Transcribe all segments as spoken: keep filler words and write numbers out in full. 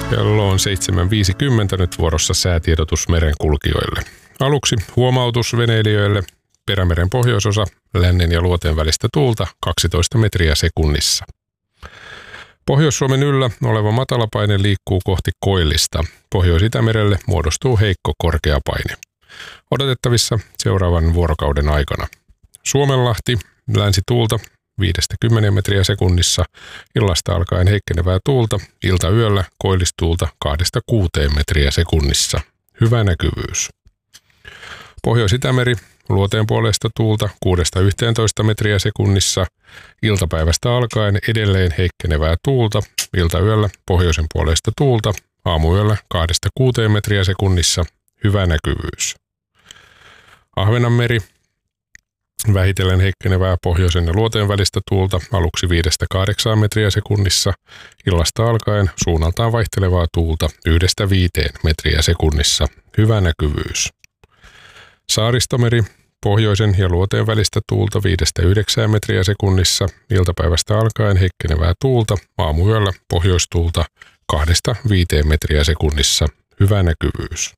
Kello on seitsemän viisikymmentä, nyt vuorossa säätiedotus merenkulkijoille. Aluksi huomautus veneilijöille. Perämeren pohjoisosa, lännen ja luoteen välistä tuulta kaksitoista metriä sekunnissa. Pohjois-Suomen yllä oleva matalapaine liikkuu kohti koillista. Pohjois-Itämerelle muodostuu heikko korkeapaine. Odotettavissa seuraavan vuorokauden aikana. Suomenlahti, länsituulta viidestä kymmeneen metriä sekunnissa, illasta alkaen heikkenevää tuulta, iltayöllä koillistuulta kahdesta kuuteen metriä sekunnissa. Hyvä näkyvyys. Pohjois-Itämeri, luoteen puolesta tuulta kuudesta yhteentoista metriä sekunnissa, iltapäivästä alkaen edelleen heikkenevää tuulta, iltayöllä pohjoisen puolesta tuulta, aamuyöllä kahdesta kuuteen metriä sekunnissa, hyvä näkyvyys. Ahvenanmeri, vähitellen heikkenevää pohjoisen ja luoteen välistä tuulta, aluksi viidestä kahdeksaan metriä sekunnissa, illasta alkaen suunnaltaan vaihtelevaa tuulta yhdestä viiteen metriä sekunnissa, hyvä näkyvyys. Saaristomeri, pohjoisen ja luoteen välistä tuulta viidestä yhdeksään metriä sekunnissa, iltapäivästä alkaen heikkenevää tuulta, aamuyöllä pohjoistuulta kahdesta viiteen metriä sekunnissa, hyvä näkyvyys.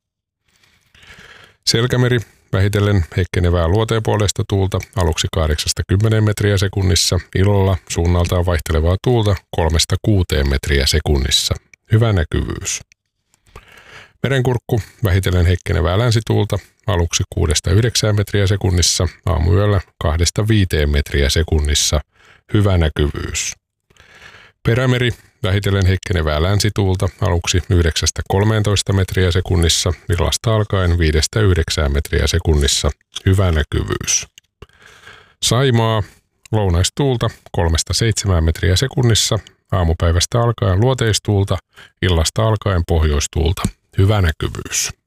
Selkämeri, vähitellen heikkenevää luoteen puolesta tuulta, aluksi kahdeksasta kymmeneen metriä sekunnissa, illalla suunnaltaan vaihtelevaa tuulta kolmesta kuuteen metriä sekunnissa, hyvä näkyvyys. Merenkurkku, vähitellen heikkenevää länsituulta, aluksi kuudesta yhdeksään metriä sekunnissa, aamuyöllä kahdesta viiteen metriä sekunnissa, hyvä näkyvyys. Perämeri, vähitellen heikkenevää länsituulta, aluksi yhdeksästä kolmeentoista metriä sekunnissa, illasta alkaen viidestä yhdeksään metriä sekunnissa, hyvä näkyvyys. Saimaa, lounaistuulta kolmesta seitsemään metriä sekunnissa, aamupäivästä alkaen luoteistuulta, illasta alkaen pohjoistuulta, hyvä näkyvyys.